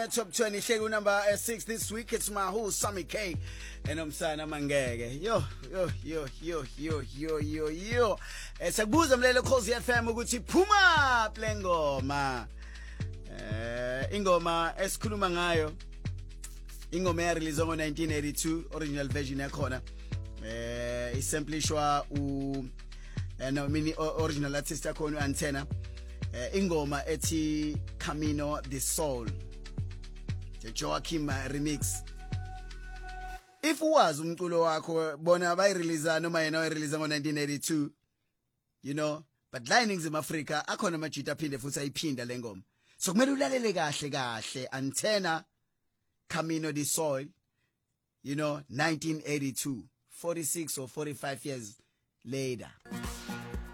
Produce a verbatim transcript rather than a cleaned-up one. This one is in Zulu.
Top twenty hlelo number uh, six this week. It's my whole Sammy K and umsana Mangeke. Yo yo yo yo yo yo yo yo. Esakubuza mlelo Khosi F M ukuthi phuma plengoma. Eh ingoma esikhuluma ngayo. Ingoma ya release ngo nineteen eighty-two, original version yakhona. Eh isamplishwa u no mini original artist yakhona uAntenna. Eh ingoma ethi Camino the Soul. The Joachim remix. If wazi umculo wakho bona bayirelease noma yena wayirelease ngo nineteen eighty-two, you know, but la eNingizimu Afrika akhona amajita aphinde futhi ayiphinda lengoma. So kumele ulalele kahle kahle Antenna Camino the Soul, you know, nineteen eighty-two, forty-six or forty-five years later.